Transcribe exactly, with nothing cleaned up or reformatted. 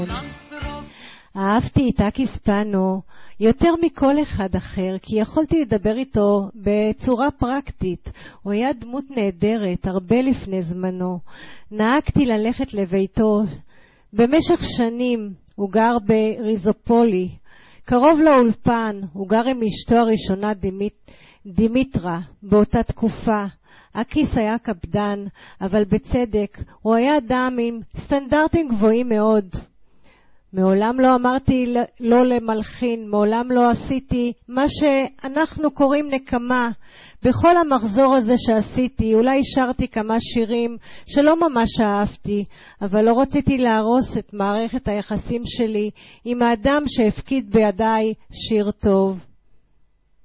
אהבתי את אקיס פאנו יותר מכל אחד אחר, כי יכולתי לדבר איתו בצורה פרקטית. הוא היה דמות נהדרת, הרבה לפני זמנו. נהגתי ללכת לביתו. במשך שנים הוא גר בריזופולי, קרוב לאולפן. הוא גר עם אשתו הראשונה דימיט, דימיטרה באותה תקופה. אקיס היה קפדן, אבל בצדק. הוא היה אדם עם סטנדרטים גבוהים מאוד. מעולם לא אמרתי לא למלחין, מעולם לא עשיתי מה שאנחנו קוראים נקמה. בכל המחזור הזה שעשיתי, אולי שרתי כמה שירים שלא ממש אהבתי, אבל לא רציתי להרוס את מערכת היחסים שלי עם האדם שהפקיד בידיי שיר טוב.